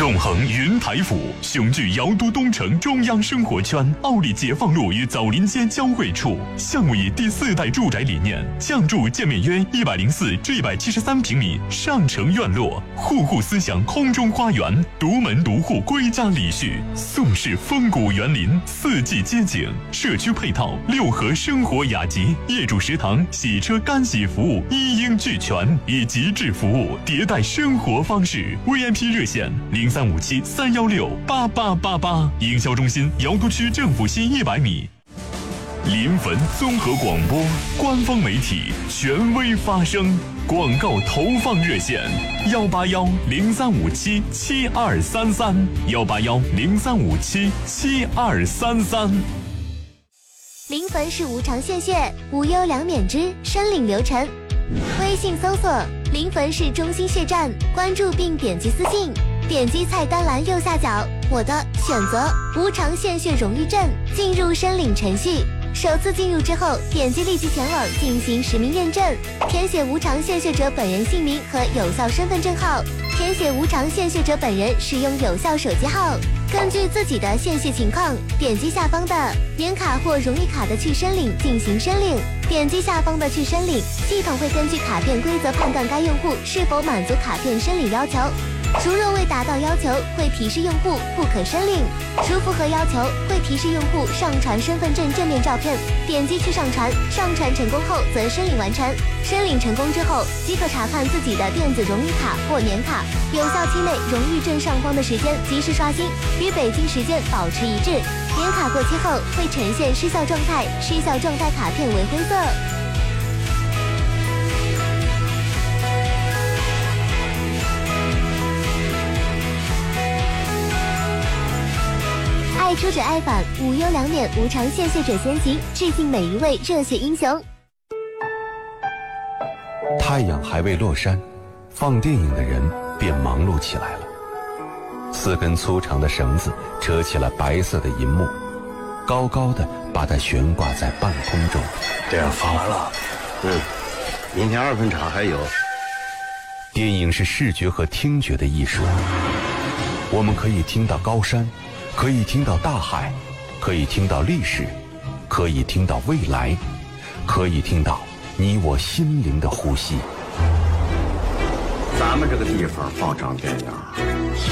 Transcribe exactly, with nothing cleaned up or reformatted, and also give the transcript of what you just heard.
纵横云台府，雄踞瑶都东城中央生活圈，奥利解放路与枣林街交汇处。项目以第四代住宅理念，降筑建面约一百零四至一百七十三平米上城院落，户户思想空中花园，独门独户归家礼序，宋式风骨园林，四季街景，社区配套六合生活雅集，业主食堂、洗车干洗服务一应俱全，以极致服务迭代生活方式。V I P 热线零三五七三幺六八八八八，营销中心瑶都区政府西一百米。临汾综合广播官方媒体，权威发声。广告投放热线：幺八幺零三五七七二三三，幺八幺零三五七七二三三。 临汾市无偿献血，无忧两免之申领流程。微信搜索临汾市中心血站，关注并点击私信，点击菜单栏右下角我的，选择无偿献血荣誉证，进入申领程序。首次进入之后，点击立即前往进行实名验证，填写无偿献血者本人姓名和有效身份证号，填写无偿献血者本人使用有效手机号。根据自己的献血情况，点击下方的年卡或荣誉卡的去申领进行申领。点击下方的去申领，系统会根据卡片规则判断该用户是否满足卡片申领要求。如若未达到要求，会提示用户不可申领；如符合要求，会提示用户上传身份证正面照片。点击去上传，上传成功后则申领完成。申领成功之后，即可查看自己的电子荣誉卡或年卡，有效期内荣誉证上光的时间及时刷新，与北京时间保持一致。年卡过期后会呈现失效状态，失效状态卡片为灰色。爱出者爱返，无忧两免无偿献血者先行，致敬每一位热血英雄。 太阳还未落山，放电影的人便忙碌起来了。四根粗长的绳子扯起了白色的银幕，高高的把它悬挂在半空中。 电影放完了，嗯，明天二分场还有。 电影是视觉和听觉的艺术，我们可以听到高山，可以听到大海，可以听到历史，可以听到未来，可以听到你我心灵的呼吸。 咱们这个地方放张电影，